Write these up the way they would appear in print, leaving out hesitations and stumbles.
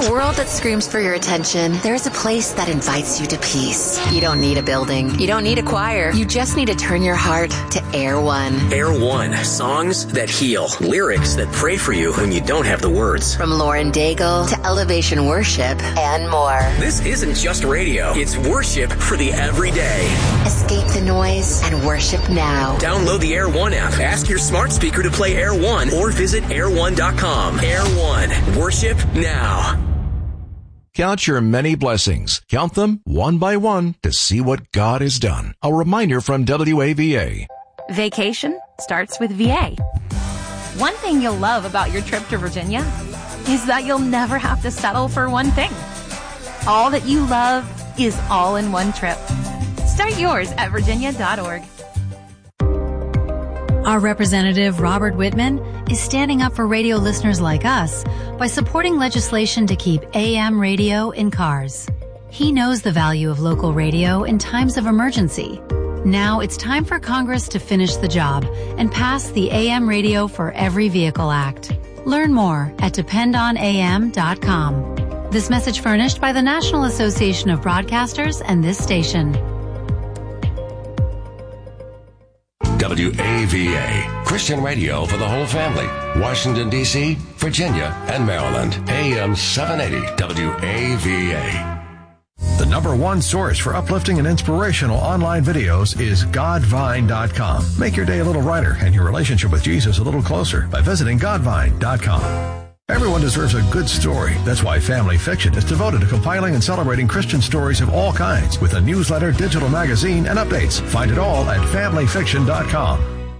a world that screams for your attention, there's a place that invites you to peace. You don't need a building. You don't need a choir. You just need to turn your heart to Air One. Air One. Songs that heal. Lyrics that pray for you when you don't have the words. From Lauren Daigle to Elevation Worship and more. This isn't just radio. It's worship for the everyday. Escape the noise and worship now. Download the Air One app. Ask your smart speaker to play Air One or visit air1.com. Air One. Worship now. Count your many blessings. Count them one by one to see what God has done. A reminder from WAVA. Vacation starts with VA. One thing you'll love about your trip to Virginia is that you'll never have to settle for one thing. All that you love is all in one trip. Start yours at virginia.org. Our representative, Robert Whitman, is standing up for radio listeners like us by supporting legislation to keep AM radio in cars. He knows the value of local radio in times of emergency. Now it's time for Congress to finish the job and pass the AM Radio for Every Vehicle Act. Learn more at dependonam.com. This message furnished by the National Association of Broadcasters and this station. WAVA, Christian radio for the whole family. Washington, D.C., Virginia, and Maryland. AM 780 WAVA. The number one source for uplifting and inspirational online videos is godvine.com. Make your day a little brighter and your relationship with Jesus a little closer by visiting godvine.com. Everyone deserves a good story. That's why Family Fiction is devoted to compiling and celebrating Christian stories of all kinds with a newsletter, digital magazine, and updates. Find it all at familyfiction.com.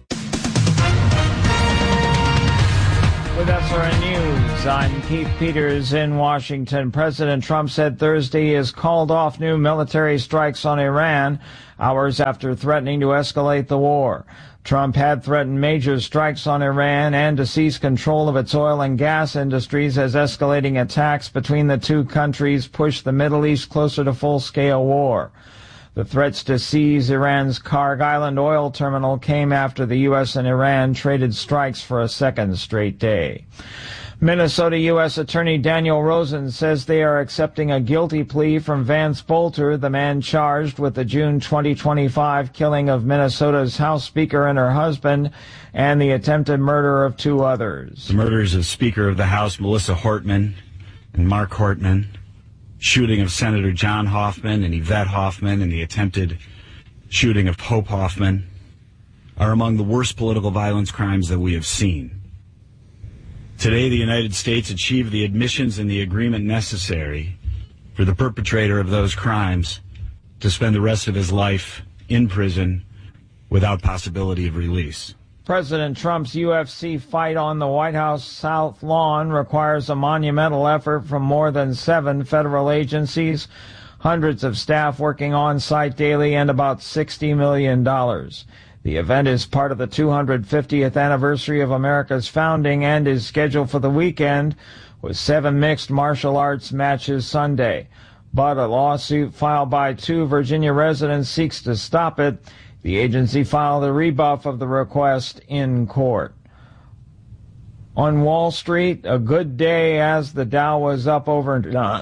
With SRN News, I'm Keith Peters in Washington. President Trump said Thursday he has called off new military strikes on Iran hours after threatening to escalate the war. Trump had threatened major strikes on Iran and to seize control of its oil and gas industries as escalating attacks between the two countries pushed the Middle East closer to full-scale war. The threats to seize Iran's Karg Island oil terminal came after the U.S. and Iran traded strikes for a second straight day. Minnesota U.S. Attorney Daniel Rosen says they are accepting a guilty plea from Vance Bolter, the man charged with the June 2025 killing of Minnesota's House Speaker and her husband and the attempted murder of two others. The murders of Speaker of the House Melissa Hortman and Mark Hortman, shooting of Senator John Hoffman and Yvette Hoffman, and the attempted shooting of Pope Hoffman are among the worst political violence crimes that we have seen. Today, the United States achieved the admissions and the agreement necessary for the perpetrator of those crimes to spend the rest of his life in prison without possibility of release. President Trump's UFC fight on the White House South Lawn requires a monumental effort from more than 7 federal agencies, hundreds of staff working on site daily, and about $60 million. The event is part of the 250th anniversary of America's founding and is scheduled for the weekend with 7 mixed martial arts matches Sunday. But a lawsuit filed by 2 Virginia residents seeks to stop it. The agency filed a rebuff of the request in court. On Wall Street, a good day as the Dow was up over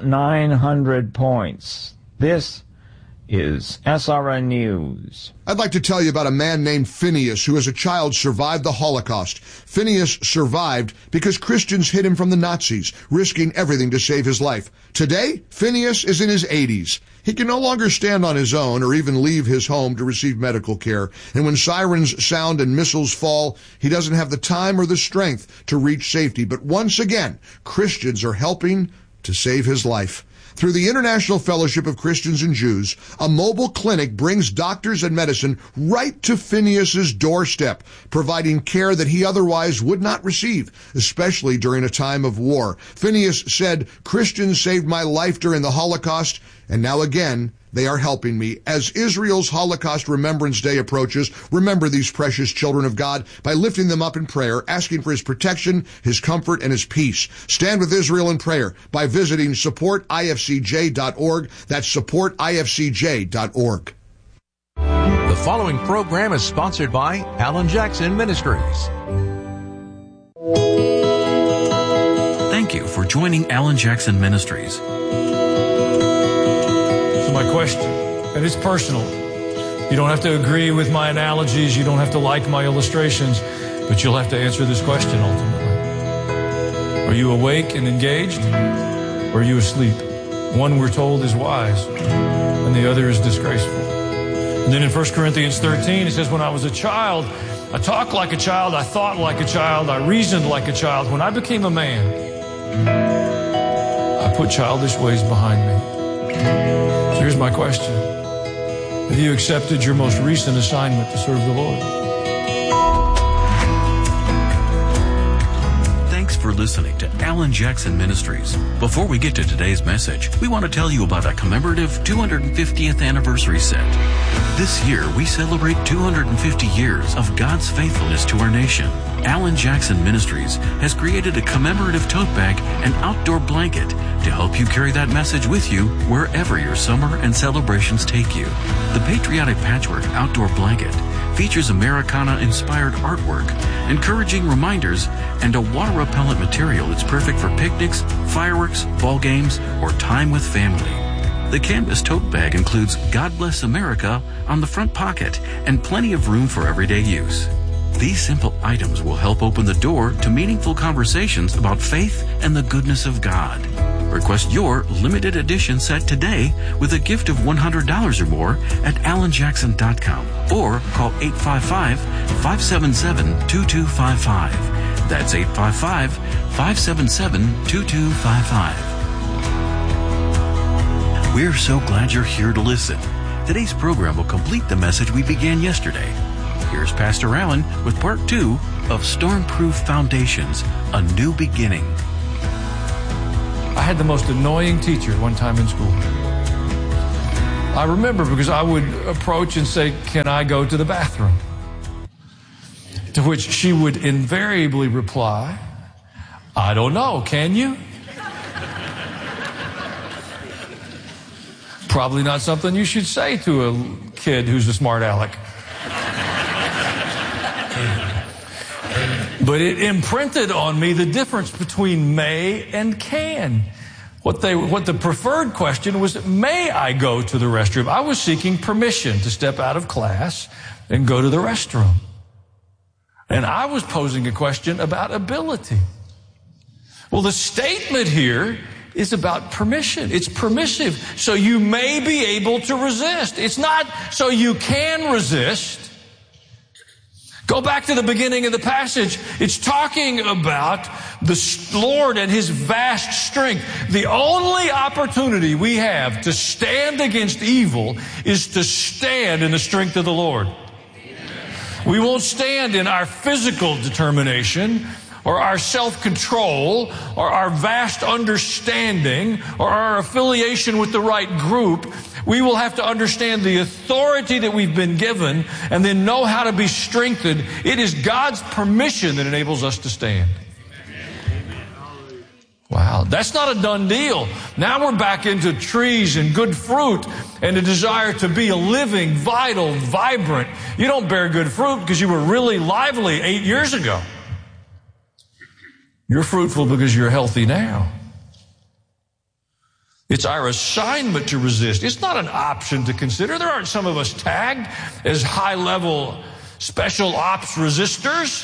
900 points. This is SRN News. I'd like to tell you about a man named Phineas who as a child survived the Holocaust. Phineas survived because Christians hid him from the Nazis, risking everything to save his life. Today, Phineas is in his 80s. He can no longer stand on his own or even leave his home to receive medical care. And when sirens sound and missiles fall, he doesn't have the time or the strength to reach safety. But once again, Christians are helping to save his life. Through the International Fellowship of Christians and Jews, a mobile clinic brings doctors and medicine right to Phineas's doorstep, providing care that he otherwise would not receive, especially during a time of war. Phineas said, "Christians saved my life during the Holocaust, and now again, they are helping me." As Israel's Holocaust Remembrance Day approaches, remember these precious children of God by lifting them up in prayer, asking for his protection, his comfort, and his peace. Stand with Israel in prayer by visiting supportifcj.org. That's supportifcj.org. The following program is sponsored by Alan Jackson Ministries. Thank you for joining Alan Jackson Ministries. So my question, and it's personal. You don't have to agree with my analogies. You don't have to like my illustrations, but you'll have to answer this question ultimately. Are you awake and engaged, or are you asleep? One, we're told, is wise, and the other is disgraceful. And then in 1 Corinthians 13, it says, when I was a child, I talked like a child, I thought like a child, I reasoned like a child. When I became a man, I put childish ways behind me. So here's my question. Have you accepted your most recent assignment to serve the Lord? Thanks for listening to Alan Jackson Ministries. Before we get to today's message, we want to tell you about a commemorative 250th anniversary set. This year, we celebrate 250 years of God's faithfulness to our nation. Alan Jackson Ministries has created a commemorative tote bag and outdoor blanket to help you carry that message with you wherever your summer and celebrations take you. The Patriotic Patchwork Outdoor Blanket features Americana-inspired artwork, encouraging reminders, and a water-repellent material that's perfect for picnics, fireworks, ball games, or time with family. The canvas tote bag includes God Bless America on the front pocket and plenty of room for everyday use. These simple items will help open the door to meaningful conversations about faith and the goodness of God. Request your limited edition set today with a gift of $100 or more at alanjackson.com or call 855-577-2255. That's 855-577-2255. We're so glad you're here to listen. Today's program will complete the message we began yesterday. Here's Pastor Allen with part 2 of Stormproof Foundations, A New Beginning. I had the most annoying teacher one time in school. I remember because I would approach and say, "Can I go to the bathroom?" To which she would invariably reply, "I don't know, can you?" Probably not something you should say to a kid who's a smart aleck. But it imprinted on me the difference between may and can. What the preferred question was, may I go to the restroom? I was seeking permission to step out of class and go to the restroom. And I was posing a question about ability. Well, the statement here is about permission. It's permissive. So you may be able to resist. It's not so you can resist. Go back to the beginning of the passage. It's talking about the Lord and His vast strength. The only opportunity we have to stand against evil is to stand in the strength of the Lord. We won't stand in our physical determination or our self-control or our vast understanding or our affiliation with the right group. We will have to understand the authority that we've been given and then know how to be strengthened. It is God's permission that enables us to stand. Wow, that's not a done deal. Now we're back into trees and good fruit and a desire to be a living, vital, vibrant. You don't bear good fruit because you were really lively 8 years ago. You're fruitful because you're healthy now. It's our assignment to resist. It's not an option to consider. There aren't some of us tagged as high-level special ops resistors.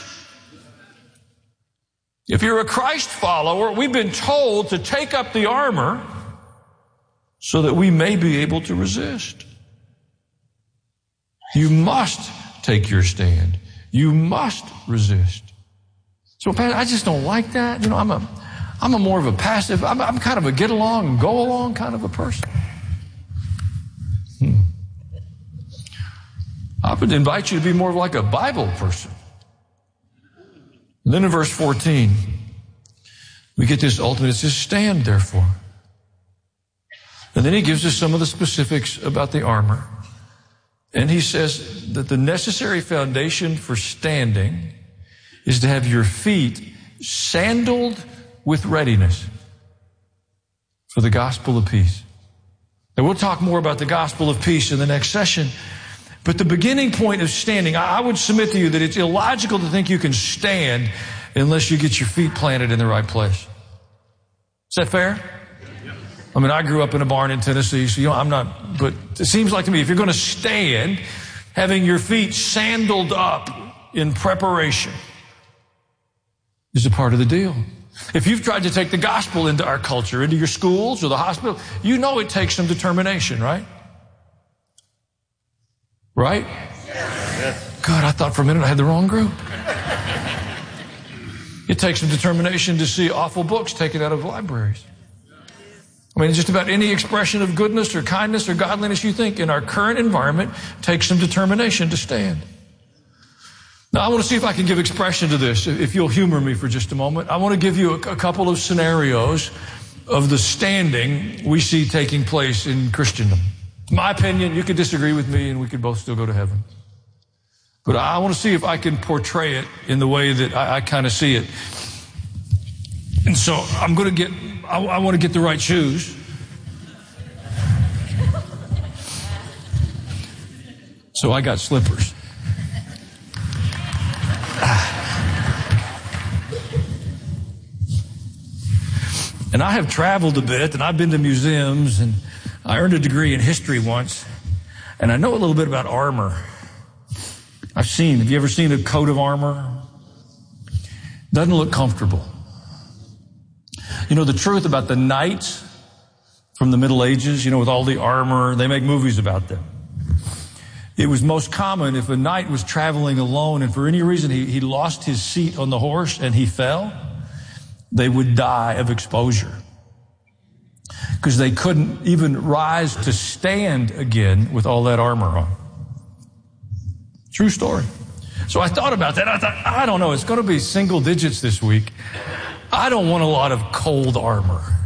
If you're a Christ follower, we've been told to take up the armor so that we may be able to resist. You must take your stand. You must resist. So, Pastor, I just don't like that. You know, I'm a more of a passive, I'm kind of a get along and go along kind of a person. I would invite you to be more like a Bible person. And then in verse 14, we get this ultimate, it says, stand therefore. And then he gives us some of the specifics about the armor. And he says that the necessary foundation for standing is to have your feet sandaled with readiness for the gospel of peace. And we'll talk more about the gospel of peace in the next session. But the beginning point of standing, I would submit to you that it's illogical to think you can stand unless you get your feet planted in the right place. Is that fair? I mean, I grew up in a barn in Tennessee, so I'm not, but it seems like to me, if you're going to stand, having your feet sandaled up in preparation is a part of the deal. If you've tried to take the gospel into our culture, into your schools or the hospital, you know it takes some determination, right? Right? God, I thought for a minute I had the wrong group. It takes some determination to see awful books taken out of libraries. I mean, just about any expression of goodness or kindness or godliness you think in our current environment takes some determination to stand. Now, I want to see if I can give expression to this, if you'll humor me for just a moment. I want to give you a couple of scenarios of the standing we see taking place in Christendom. My opinion, you could disagree with me and we could both still go to heaven. But I want to see if I can portray it in the way that I kind of see it. And so I'm going to I want to get the right shoes. So I got slippers. And I have traveled a bit, and I've been to museums, and I earned a degree in history once, and I know a little bit about armor. Have you ever seen a coat of armor? Doesn't look comfortable. You know the truth about the knights from the Middle Ages, with all the armor, they make movies about them. It was most common if a knight was traveling alone and for any reason he lost his seat on the horse and he fell, they would die of exposure. Because they couldn't even rise to stand again with all that armor on. True story. So I thought about that. I thought, I don't know, it's going to be single digits this week. I don't want a lot of cold armor.